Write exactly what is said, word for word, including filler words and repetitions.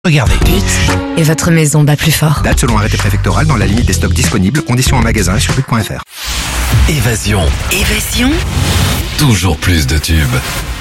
Regardez. But et votre maison bat plus fort. Date selon arrêté préfectoral dans la limite des stocks disponibles. Conditions en magasin et sur but point f r. Évasion. Évasion. Toujours plus de tubes.